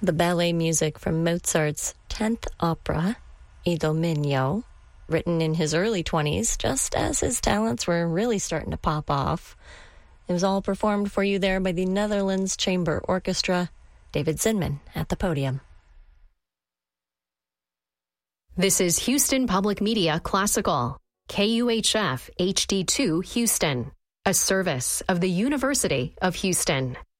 the ballet music from Mozart's 10th opera, Idomeneo, written in his early 20s, just as his talents were really starting to pop off. It was all performed for you there by the Netherlands Chamber Orchestra. David Zinman at the podium. This is Houston Public Media Classical, KUHF HD2 Houston, a service of the University of Houston.